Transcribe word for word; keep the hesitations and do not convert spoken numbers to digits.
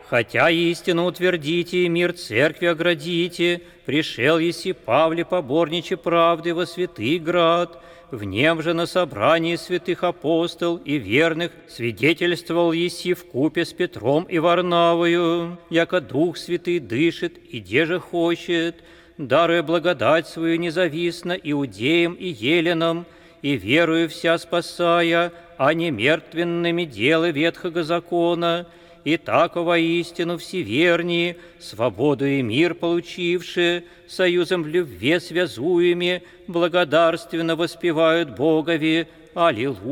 Хотя истину утвердите и мир церкви оградите, пришел еси Павле поборниче правды во святый град, в нем же на собрании святых апостол и верных свидетельствовал еси вкупе с Петром и Варнавою, яко Дух Святый дышит и деже хочет, даруя благодать свою независно иудеям и еленам, и верую вся спасая, а не мертвенными делы ветхого закона, и тако воистину всевернее, свободу и мир получившие, союзом в любви связуеми, благодарственно воспевают Богови. Аллилуйя.